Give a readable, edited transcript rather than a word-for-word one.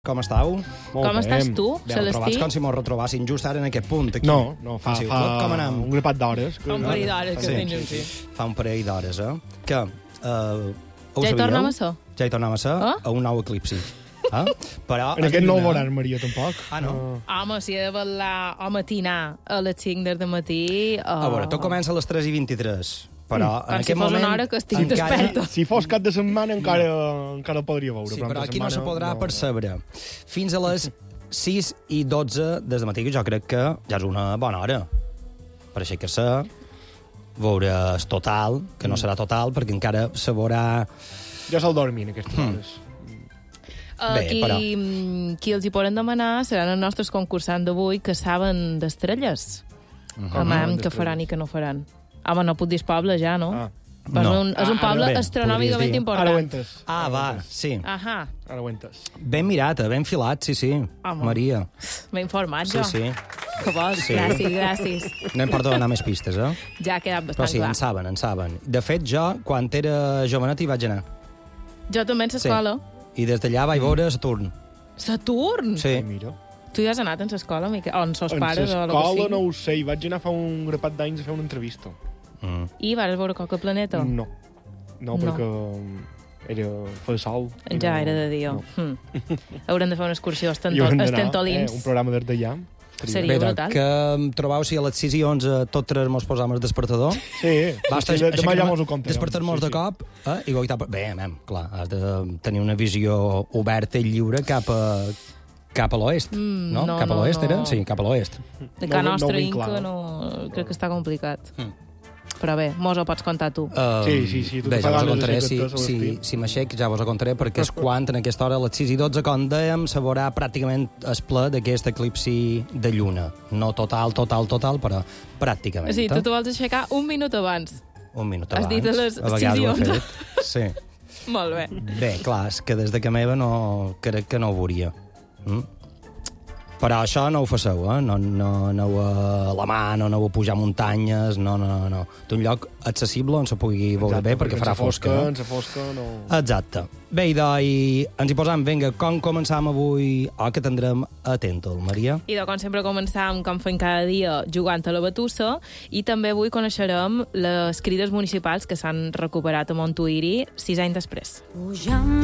Com estàu? Com estàs tu, Bé, Celestí? trobats com si mos retrobassin just ara en aquest punt. Aquí. No, fa com anem? un grapat d'hores. Fa un parell d'hores que Sí. tens, sí. Fa un parell d'hores, Que ho Ja hi sabíeu? tornem a ser? Ja hi tornem a ser, Ah? a un nou eclipsi. Però En aquest no ho veuran, Maria, tampoc. Ah, no? Home, si he de ballar o matinar a les 5 del matí... A veure, tot comença a les 3:23, però en Com si aquest fos moment... una hora que estic desperta. Si fos cap de setmana encara ho podria veure. Sí, però però entre aquí no se setmana podrà percebre. Fins a les 6:12 des de matí, que jo crec que ja és una bona hora per aixecar-se, veure el total, que no serà total, perquè encara se veurà... Ja se'l dormin, aquestes hores. Bé, Qui els hi poden demanar seran els nostres concursants d'avui que saben d'estrelles. Home, que faran i que no faran. Home, no puc dir poble ja, no? Ah. Però No. és un poble Bé, astronòmicament podries dir. important. Ara ho entes. Ah, va, sí. Ahà, Ara ho entes. Ben mirat, ben filat, sí, sí. Home. Maria. m'he informat Sí, jo. sí. Que vols? Sí. Gràcies. No em porto a donar més pistes, Ja ha quedat Però bastant sí, clar. en saben. De fet, jo, quan era jovenet, hi vaig anar. Jo també en l'escola. I des d'allà vaig veure Saturn. Saturn? Sí. Mira. Tu ja has anat en l'escola, Miquel? O en sos En pares o el que l'escola sigui? no ho sé, hi vaig anar fa un grapat d'anys a fer una entrevista. I vas veure Coca Planeta? No, perquè era fer sol. i Ja no- era de dia. no. Haurem de fer una excursió als I haurem d'anar, Tentolins. un programa des d'allà. Seria Bé, brutal. que em trobau si a les 6:11 tots tres mos posam el despertador. Sí, Basta, sí, demà ja mos ho contarem. Despertar-nos de cop i goitar... Bé, clar, has de tenir una visió oberta i lliure cap a l'oest, no? no, Cap a no, l'oest, no. era? Sí, cap a l'oest. De No casa ho nostra, vinc clar. Inca, no... crec que està complicat. Però bé, mos ho pots contar tu. Sí, tu Bé, te ja vos ho pagaves contaré, de tot, si m'aixec ja vos ho contaré, perquè és quan, en aquesta hora, a les 6:12, com dèiem, se veurà pràcticament el ple d'aquest eclipsi de lluna. No total, però pràcticament. Sí, tu t'ho vols aixecar un minut abans. Un minut Has abans. dit a les vegades ho he 6:11. fet. Sí. Molt bé. Bé, clar, és que des de que meva no, crec que no ho veuria. Però això no ho faceu, no aneu a la mà, no aneu a pujar muntanyes, no. D'un lloc accessible on se pugui veure bé, perquè farà fosca. En sa fosca no... Exacte. Bé, i ens hi posam, vinga, com començam avui, que tindrem Atento, Maria? I de com sempre començam, com fem cada dia, jugant a la batussa, i també avui coneixerem les crides municipals que s'han recuperat a Montuïri 6 anys després.